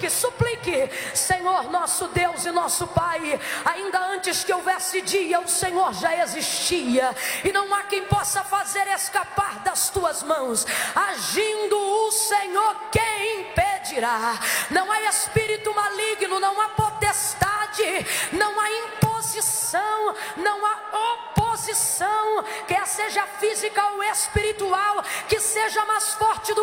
suplique. Senhor, nosso Deus e nosso Pai, ainda antes que houvesse dia, o Senhor já existia, e não há quem possa fazer escapar das tuas mãos. Agindo o Senhor, quem impedirá? Não há espírito maligno, não há potestade, não há imposição, não há oposição, quer seja física ou espiritual, que seja mais forte do